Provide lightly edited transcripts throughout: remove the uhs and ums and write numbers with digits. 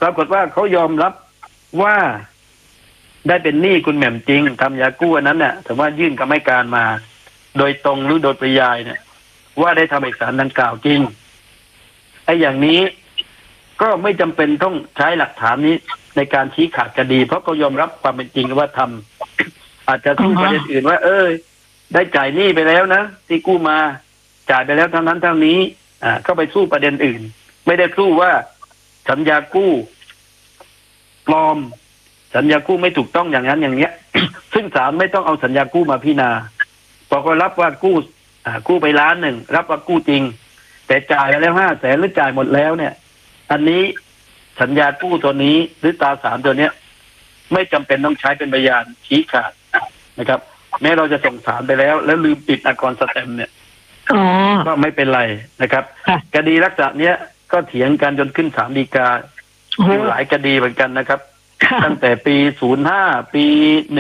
ปรากฏว่าเขายอมรับว่าได้เป็นหนี้คุณแหม่มจริงทำยากู้อันนั้นเนี่ยแต่ว่ายื่นคำให้การมาโดยตรงหรือโดยปริยายเนี่ยว่าได้ทำเอกสารดังกล่าวจริงไอ้อย่างนี้ก็ไม่จำเป็นต้องใช้หลักฐานนี้ในการชี้ขาดคดีเพราะเขายอมรับความเป็นจริงว่าทำอาจจะสู้ประเด็นอื่นว่าได้จ่ายหนี้ไปแล้วนะที่กู้มาจ่ายไปแล้วเท่านั้นเท่านี้ก็ไปสู้ประเด็นอื่นไม่ได้สู้ว่าสัญญากู้ปลอมสัญญากู้ไม่ถูกต้องอย่างนั้นอย่างเนี้ย ซึ่งศาลไม่ต้องเอาสัญญากู้มาพิจารณาพอเขารับว่ากู้ไป1,000,000รับว่ากู้จริงแต่จ่ายไปแล้ว500,000หรือจ่ายหมดแล้วเนี่ยอันนี้สัญญากู้ตัวนี้หรือตราสารตัวเนี้ยไม่จำเป็นต้องใช้เป็นพยานชี้ขาดนะครับแม้เราจะส่งศาลไปแล้วลืมติดอักษรสแตมป์เนี่ยก็ไม่เป็นไรนะครับคดีลักษณะเนี้ยก็เถียงกันจนขึ้นศาลฎีกาหลายคดีเหมือนกันนะครับตั้งแต่ปี05ปี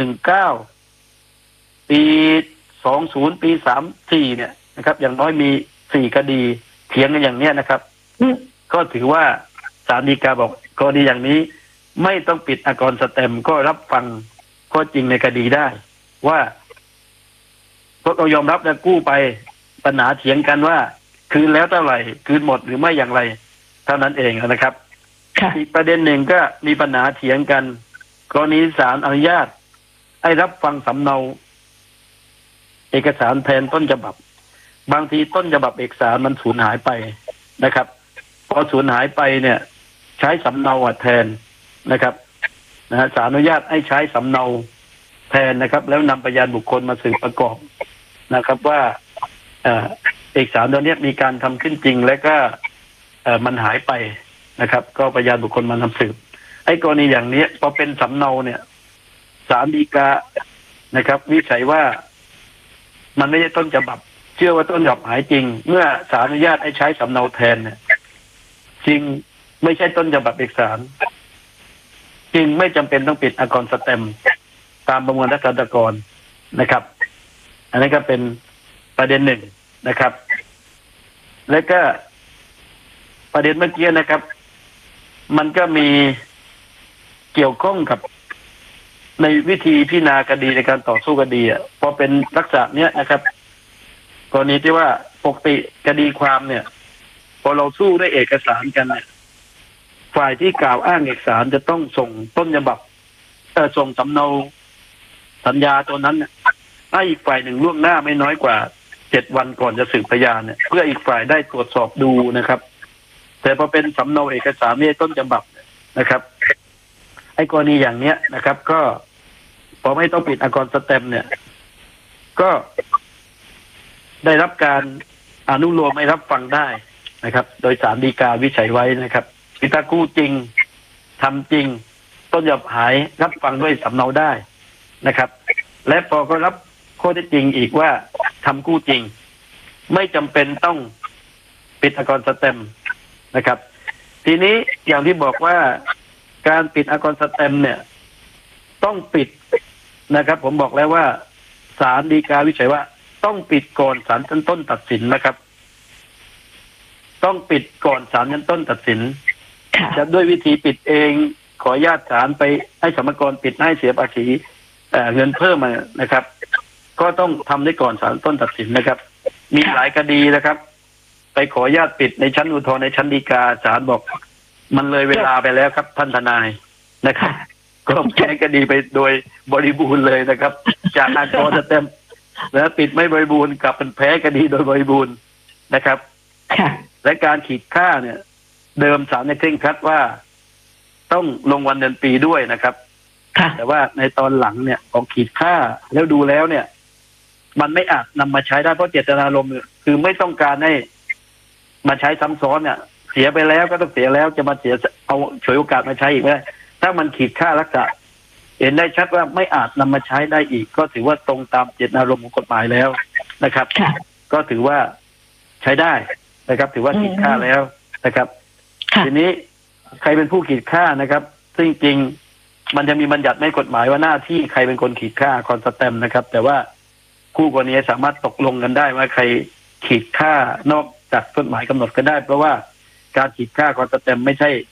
19ปี20ปี34เนี่ยนะครับอย่างน้อยมี4คดีเถียงกันอย่างเนี้ยนะครับก็ถือว่าศาลฎีกาบอกกรณีอย่างนี้ไม่ต้องปิดอักษรสแตมป์ก็รับฟังข้อจริงในคดีได้ว่าพวกเรายอมรับนะกู้ไปปัญหาเถียงกันว่าคืนแล้วเท่าไหร่คืนหมดหรือไม่อย่างไรเท่านั้นเองนะครับอีกประเด็นหนึ่งก็มีปัญหาเถียงกันกรณีศาลอนุญาตให้รับฟังสำเนาเอกสารแทนต้นฉบับบางทีต้นฉบับเอกสารมันสูญหายไปนะครับพอสูญหายไปเนี่ยใช้สำเนาแทนนะครับศาลอนุญาตให้ใช้สำเนาแทนนะครับแล้วนำพยานบุคคลมาสืบประกอบนะครับว่าเอกสารตัวนี้มีการทำขึ้นจริงและก็มันหายไปนะครับก็พยานบุคคลมานำสืบไอ้กรณีอย่างนี้พอเป็นสำเนาเนี่ยศาลฎีกานะครับวิจัยว่ามันไม่ใช่ต้นฉบับเชื่อว่าต้นฉบับหายจริงเมื่อศาลอนุญาตให้ใช้สำเนาแทนเนี่ยจริงไม่ใช่ต้นฉบับเอกสารจริงไม่จำเป็นต้องปิดอักษรสแตมป์ตามประมวลรัษฎากรนะครับอันนี้ก็เป็นประเด็นหนึ่งนะครับแล้วก็ประเด็นเมื่อกี้นะครับมันก็มีเกี่ยวข้องกับในวิธีพิจารณาคดีในการต่อสู้คดีพอเป็นลักษณะเนี้ยนะครับกรณีที่ว่าปกติคดีความเนี่ยพอเราสู้ด้วยเอกสารกันเนี่ยฝ่ายที่กล่าวอ้างเอกสารจะต้องส่งต้นฉบับส่งสำเนาสัญญาตัวนั้นให้อีกฝ่ายหนึ่งล่วงหน้าไม่น้อยกว่า7 วันก่อนจะสืบพยานเนี่ยเพื่ออีกฝ่ายได้ตรวจสอบดูนะครับแต่พอเป็นสำเนาเอกสารนี่ต้นฉบับนะครับไอ้กรณีอย่างเนี้ยนะครับก็พอไม่ต้องปิดอักษรสแตมป์เนี่ยก็ได้รับการอนุโลมให้รับฟังได้นะครับโดยศาลฎีกาวิจัยไว้นะครับถ้ากู้จริงทำจริงต้นฉบับหายรับฟังด้วยสำเนาได้นะครับและพอก็รับข้อเท็จจริงอีกว่าทำกู้จริงไม่จำเป็นต้องปิดอักษรสแตมป์นะครับทีนี้อย่างที่บอกว่าการปิดอักษรสแตมป์เนี่ยต้องปิดนะครับผมบอกแล้วว่าศาลฎีกาวิจัยว่าต้องปิดก่อนศาลชั้นต้นตัดสินนะครับต้องปิดก่อนศาลชั้นต้นตัดสินจะด้วยวิธีปิดเองขออนุญาตศาลไปให้สรรพากรปิดให้เสียภาษีเงินเพิ่มมานะครับก็ต้องทำได้ก่อนศาลต้นตัดสินนะครับมีหลายคดีนะครับไปขออนุญาตปิดในชั้นอุทธรณ์ในชั้นฎีกาศาลบอกมันเลยเวลาไปแล้วครับท่านทนายนะครับก็แก้คดีไปโดยบริบูรณ์เลยนะครับจากอักษรสแตมป์แล้วปิดไม่บริบูรณ์กลับเป็นแพ้คดีโดยบริบูรณ์นะครับและการขีดค่าเนี่ยเดิมศาลในเคร่งครัดว่าต้องลงวันเดือนปีด้วยนะครับแต่ว่าในตอนหลังเนี่ยพอขีดค่าแล้วดูแล้วเนี่ยมันไม่อาจนำมาใช้ได้เพราะเจตนารมณ์คือไม่ต้องการให้มาใช้ซ้ำซ้อนเนี่ยเสียไปแล้วก็ต้องเสียแล้วจะมาเสียเอาฉวยโอกาสมาใช้อีกไม่ได้ถ้ามันขีดค่าลักษณะเห็นได้ชัดว่าไม่อาจนำมาใช้ได้อีกก็ถือว่าตรงตามเจตนารมณ์ของกฎหมายแล้วนะครับก็ถือว่าใช้ได้นะครับถือว่าขีดค่าแล้วนะครับทีนี้ใครเป็นผู้ขีดค่านะครับซึ่งจริงมันจะมีบัญญัติในกฎหมายว่าหน้าที่ใครเป็นคนขีดค่าอักษรสแตมป์นะครับแต่ว่าคู่กรณีสามารถตกลงกันได้ว่าใครขีดค่านอกจากกฎหมายกำหนดก็ได้เพราะว่าการขีดค่าอักษรสแตมป์ไม่ใช่